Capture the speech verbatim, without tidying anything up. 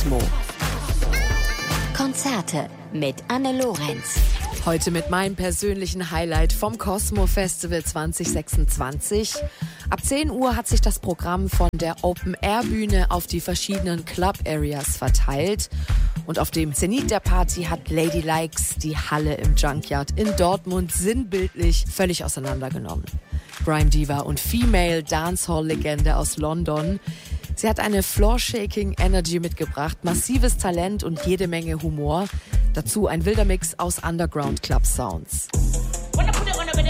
Cosmo. Konzerte mit Anne Lorenz. Heute mit meinem persönlichen Highlight vom Cosmo Festival zwanzig sechsundzwanzig. Ab zehn Uhr hat sich das Programm von der Open-Air-Bühne auf die verschiedenen Club-Areas verteilt. Und auf dem Zenit der Party hat Lady Likes die Halle im Junkyard in Dortmund sinnbildlich völlig auseinandergenommen. Grime Diva und Female Dancehall-Legende aus London. Sie hat eine Floor-Shaking Energy mitgebracht, massives Talent und jede Menge Humor. Dazu ein wilder Mix aus Underground Club Sounds.